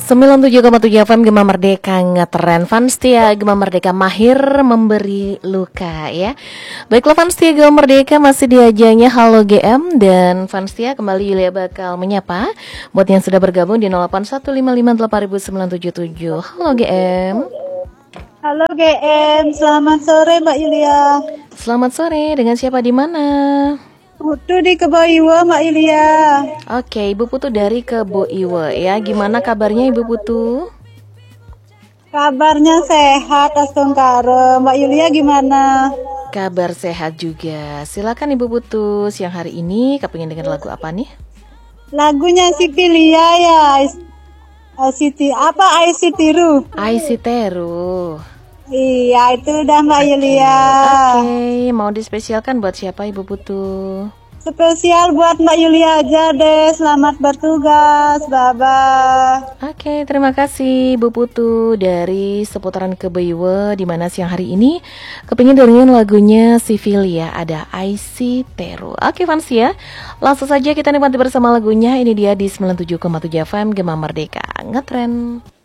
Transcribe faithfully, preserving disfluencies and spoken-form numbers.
sembilan puluh tujuh koma tujuh F M Gema Merdeka ngetren. Fanstia Gema Merdeka mahir memberi luka ya. Baiklah Fanstia Gema Merdeka masih diajanya Halo G M. Dan Fanstia kembali Yulia bakal menyapa buat yang sudah bergabung di nol delapan satu lima lima delapan sembilan tujuh tujuh. Halo G M. Halo G M, selamat sore Mbak Yulia. Selamat sore, dengan siapa di mana? Putu di Kebo Iwo Mbak Yulia. Oke, Ibu Putu dari Kebo Iwo ya. Gimana kabarnya Ibu Putu? Kabarnya sehat, Astungkaro. Mbak Yulia gimana? Kabar sehat juga. Silakan Ibu Putu, siang hari ini kepingin dengar lagu apa nih? Lagunya Sipilia ya. Siti apa I Sitiru? I Sitiru. Iya, itu udah Mbak okay. Yulia. Oke, okay. Mau dispesialkan buat siapa Ibu Putu? Spesial buat Mbak Yulia aja deh. Selamat bertugas. Bye-bye. Oke, okay, terima kasih Bu Putu dari seputaran Kebeiwe, di mana siang hari ini kepingin dengerin lagunya Sivilia, ada I See Teru. Oke, okay, fans ya. Langsung saja kita nikmati bersama lagunya. Ini dia di sembilan puluh tujuh koma tujuh F M Gema Merdeka ngetren.